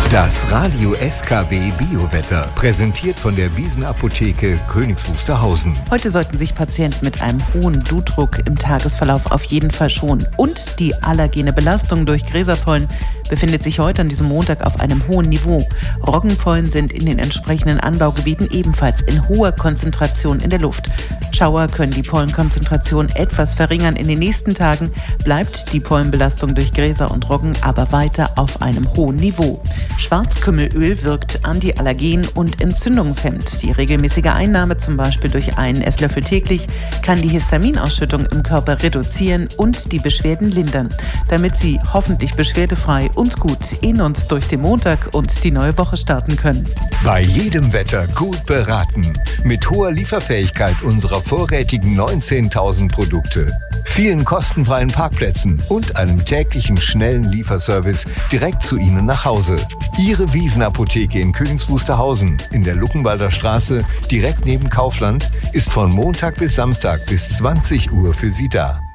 Das Radio SKW Biowetter, präsentiert von der Wiesenapotheke Königs Wusterhausen. Heute sollten sich Patienten mit einem hohen Blutdruck im Tagesverlauf auf jeden Fall schonen. Und die allergene Belastung durch Gräserpollen befindet sich heute an diesem Montag auf einem hohen Niveau. Roggenpollen sind in den entsprechenden Anbaugebieten ebenfalls in hoher Konzentration in der Luft. Schauer können die Pollenkonzentration etwas verringern. In den nächsten Tagen bleibt die Pollenbelastung durch Gräser und Roggen aber weiter auf einem hohen Niveau. Schwarzkümmelöl wirkt antiallergen und entzündungshemmend. Die regelmäßige Einnahme, zum Beispiel durch einen Esslöffel täglich, kann die Histaminausschüttung im Körper reduzieren und die Beschwerden lindern, damit Sie hoffentlich beschwerdefrei und gut in uns durch den Montag und die neue Woche starten können. Bei jedem Wetter gut beraten. Mit hoher Lieferfähigkeit unserer vorrätigen 19.000 Produkte, vielen kostenfreien Parkplätzen und einem täglichen schnellen Lieferservice direkt zu Ihnen nach Hause. Ihre Wiesenapotheke in Königs Wusterhausen in der Luckenwalder Straße direkt neben Kaufland ist von Montag bis Samstag bis 20 Uhr für Sie da.